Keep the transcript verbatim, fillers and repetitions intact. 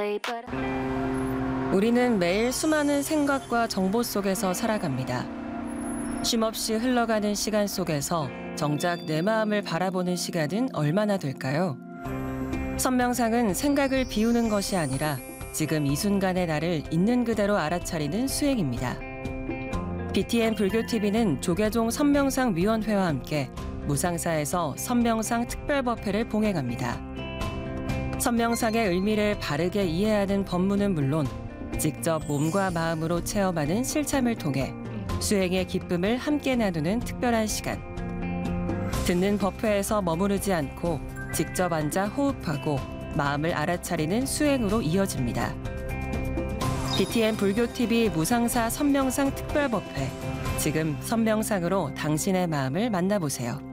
우리는 매일 수많은 생각과 정보 속에서 살아갑니다. 쉼없이 흘러가는 시간 속에서 정작 내 마음을 바라보는 시간은 얼마나 될까요? 선명상은 생각을 비우는 것이 아니라 지금 이 순간의 나를 있는 그대로 알아차리는 수행입니다. 비티엔 불교티비는 조계종 선명상 위원회와 함께 무상사에서 선명상 특별법회를 봉행합니다. 선명상의 의미를 바르게 이해하는 법문은 물론 직접 몸과 마음으로 체험하는 실참을 통해 수행의 기쁨을 함께 나누는 특별한 시간. 듣는 법회에서 머무르지 않고 직접 앉아 호흡하고 마음을 알아차리는 수행으로 이어집니다. 비티엔 불교티비 무상사 선명상 특별법회. 지금 선명상으로 당신의 마음을 만나보세요.